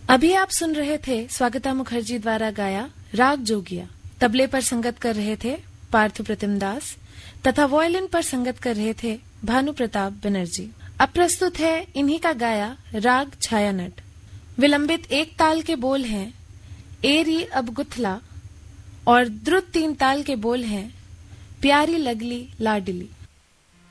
अभी आप सुन रहे थे स्वागता मुखर्जी द्वारा गाया राग जोगिया। तबले पर संगत कर रहे थे पार्थ प्रतिम दास तथा वॉयलिन पर संगत कर रहे थे भानु प्रताप बनर्जी। अब प्रस्तुत है इन्हीं का गाया राग छायानट। विलंबित एक ताल के बोल हैं एरी अब गुथला और द्रुत 3 ताल के बोल हैं प्यारी लगली लाडली।